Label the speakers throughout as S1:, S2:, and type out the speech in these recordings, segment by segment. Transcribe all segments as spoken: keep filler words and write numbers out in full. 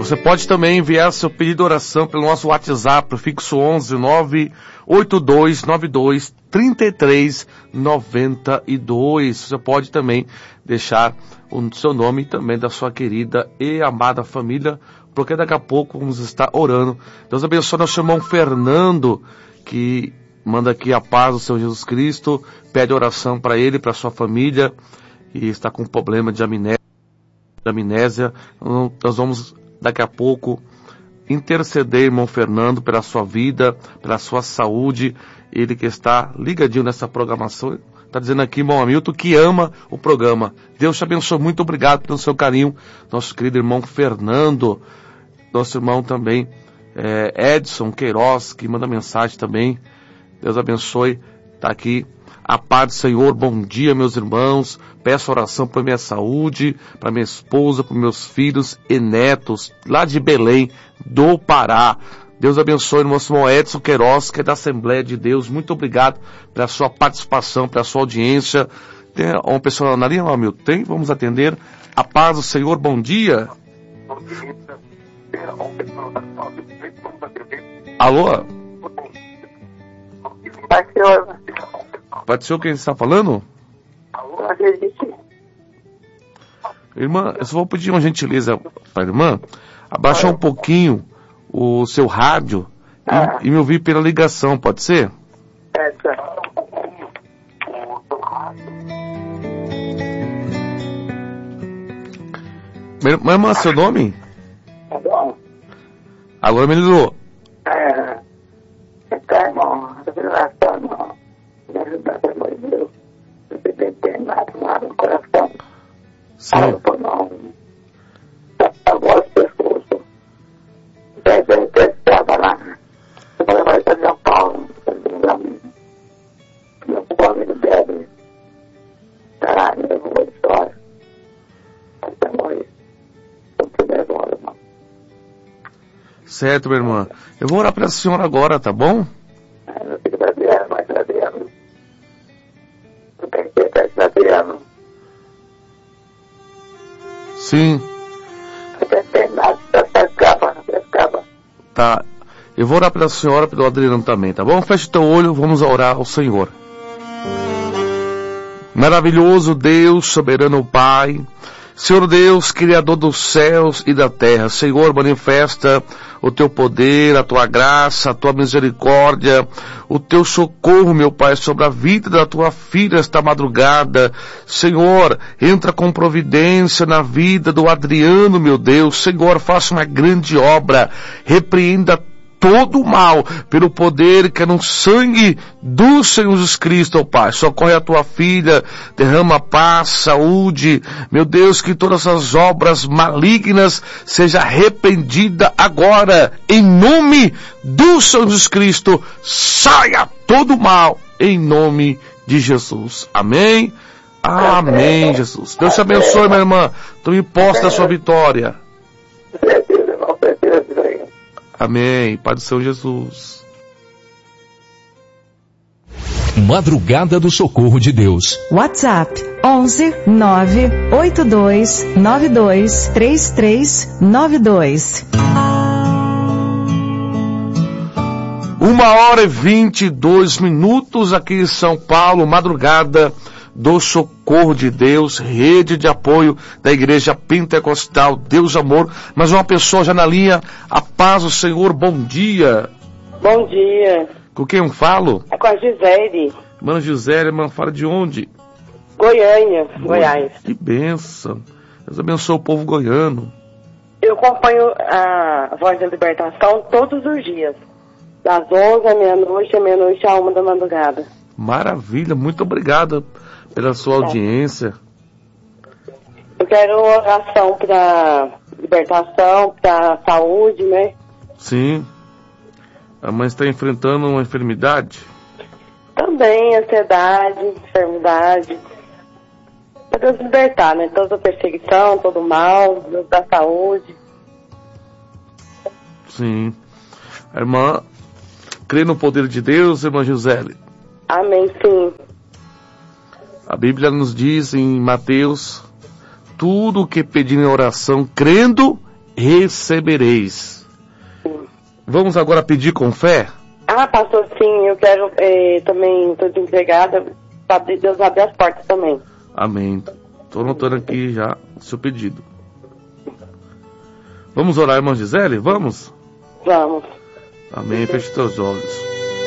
S1: Você pode também enviar seu pedido de oração pelo nosso WhatsApp, fixo onze nove oito dois nove dois três três nove dois. Você pode também deixar o seu nome e também da sua querida e amada família, porque daqui a pouco vamos estar orando. Deus abençoe nosso irmão Fernando, que manda aqui a paz do Senhor Jesus Cristo, pede oração para ele e para sua família, e está com problema de amnésia. De amnésia. Nós vamos daqui a pouco interceder, irmão Fernando, pela sua vida, pela sua saúde. Ele que está ligadinho nessa programação, está dizendo aqui, irmão Hamilton, que ama o programa. Deus te abençoe, muito obrigado pelo seu carinho. Nosso querido irmão Fernando, nosso irmão também, é, Edson Queiroz, que manda mensagem também. Deus abençoe, está aqui. A paz do Senhor, bom dia, meus irmãos. Peço oração para minha saúde, para minha esposa, para meus filhos e netos, lá de Belém, do Pará. Deus abençoe o nosso irmão Edson Queiroz, que é da Assembleia de Deus. Muito obrigado pela sua participação, pela sua audiência. Tem uma pessoa na linha, Hamilton? Tem? Vamos atender. A paz do Senhor, bom dia. Alô?
S2: Pai do Senhor.
S1: Pai do Senhor, quem está falando?
S2: Não acredito.
S1: Irmã, eu só vou pedir uma gentileza para a irmã, abaixar um pouquinho o seu rádio e,
S2: Ah.
S1: e me ouvir pela ligação, pode ser?
S2: É, tá.
S1: Minha minha irmã, seu nome?
S2: Tá bom?
S1: Alô, menino?
S2: É. Então, irmão, a revelação, irmão, me ajudar, pelo amor de Deus. Você tem que ter nada, nada no coração.
S1: Sim.
S2: Eu não. Eu gosto de pescoço. Tem gente que estava lá. Eu falei, vai para São Paulo. Meu amigo deve. Tá, eu vou de história. Até morrer. Eu tô nervoso, irmão.
S1: Certo, minha irmã. Eu vou orar pela senhora agora, tá bom?
S2: Eu fico sabendo, mas sabendo. Eu tenho que estar sabendo.
S1: Sim.
S2: Você tem nada, você escapa, você escapa.
S1: Tá. Eu vou orar pela senhora, pelo Adriano também, tá bom? Feche teu olho, vamos orar ao Senhor. Maravilhoso Deus, soberano Pai, Senhor Deus, Criador dos céus e da terra, Senhor, manifesta o Teu poder, a Tua graça, a Tua misericórdia, o Teu socorro, meu Pai, sobre a vida da Tua filha esta madrugada. Senhor, entra com providência na vida do Adriano, meu Deus. Senhor, faça uma grande obra, repreenda todo o mal, pelo poder que é no sangue do Senhor Jesus Cristo, ó Pai. Socorre a tua filha, derrama paz, saúde, meu Deus, que todas as obras malignas seja arrependida agora, em nome do Senhor Jesus Cristo. Saia todo o mal, em nome de Jesus. Amém? Amém, Jesus. Deus te abençoe, minha irmã. Tome posse da sua vitória.
S2: Certeza, irmão, certeza, Senhor.
S1: Amém. Pai do Senhor Jesus.
S3: Madrugada do Socorro de Deus.
S4: WhatsApp onze nove oito dois nove dois três três nove dois.
S1: Uma hora e vinte e dois minutos aqui em São Paulo, madrugada do Socorro de Deus, rede de apoio da Igreja Pentecostal Deus Amor. Mas uma pessoa já na linha, a paz do Senhor, bom dia.
S2: Bom dia.
S1: Com quem eu falo?
S2: É com a Gisele,
S1: Irmã Gisele, irmã, fala de onde?
S2: Goiânia, Goiás.
S1: Que bênção. Deus abençoe o povo goiano.
S2: Eu acompanho a Voz da Libertação todos os dias. Das onze à meia-noite, à meia-noite à uma da madrugada.
S1: Maravilha, muito obrigado pela sua audiência.
S2: Eu quero oração para libertação, para saúde, né?
S1: Sim. A mãe está enfrentando uma enfermidade?
S2: Também ansiedade, enfermidade. Para Deus libertar, né? Toda perseguição, todo mal, Deus da saúde.
S1: Sim. A irmã crê no poder de Deus, irmã Gisele?
S2: Amém, sim.
S1: A Bíblia nos diz em Mateus, tudo o que pedir em oração, crendo recebereis.
S2: Sim.
S1: Vamos agora pedir com fé?
S2: Ah, pastor, sim, eu quero eh, também, estou desempregada, para Deus abrir as portas também.
S1: Amém. Estou anotando aqui já o seu pedido. Vamos orar, irmã Gisele? Vamos?
S2: Vamos.
S1: Amém. Feche teus olhos.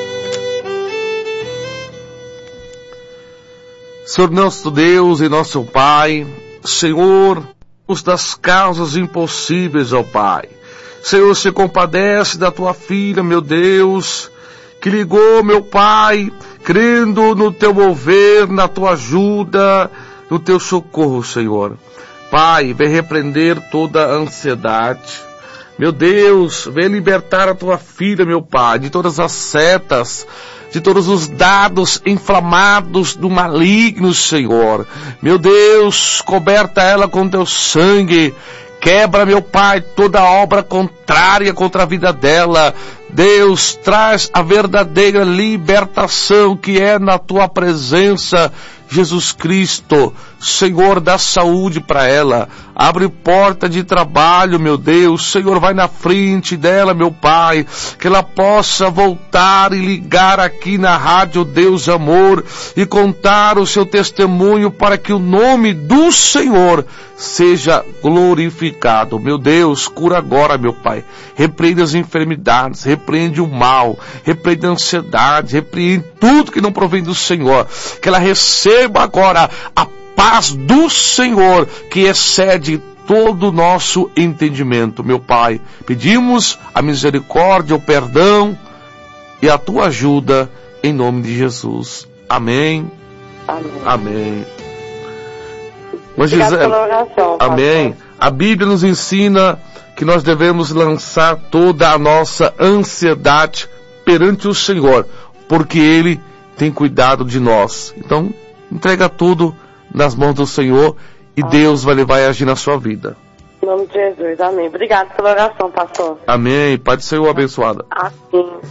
S1: Senhor nosso Deus e nosso Pai, Senhor, os das causas impossíveis, ó Pai. Senhor, se compadece da tua filha, meu Deus, que ligou, meu Pai, crendo no teu mover, na tua ajuda, no teu socorro, Senhor. Pai, vem repreender toda a ansiedade. Meu Deus, vem libertar a tua filha, meu Pai, de todas as setas, de todos os dados inflamados do maligno, Senhor. Meu Deus, coberta ela com teu sangue. Quebra, meu Pai, toda obra contrária contra a vida dela. Deus, traz a verdadeira libertação que é na tua presença, Jesus Cristo. Senhor, dá saúde para ela. Abre porta de trabalho, meu Deus. Senhor, vai na frente dela, meu Pai. Que ela possa voltar e ligar aqui na Rádio Deus Amor e contar o seu testemunho para que o nome do Senhor seja glorificado. Meu Deus, cura agora, meu Pai. Repreende as enfermidades, repreende o mal, repreende a ansiedade, repreende tudo que não provém do Senhor. Que ela receba agora a paz do Senhor, que excede todo o nosso entendimento, meu Pai. Pedimos a misericórdia, o perdão e a tua ajuda, em nome de Jesus. Amém.
S2: Amém.
S1: Amém. Mas
S2: Obrigada
S1: Gisele,
S2: pela oração,
S1: amém.
S2: pastor.
S1: A Bíblia nos ensina que nós devemos lançar toda a nossa ansiedade perante o Senhor, porque Ele tem cuidado de nós. Então, entrega tudo nas mãos do Senhor e Deus vai levar e agir na sua vida.
S2: Em nome de Jesus, amém. Obrigada pela oração, pastor.
S1: Amém. Pai do Senhor abençoada.
S2: Amém.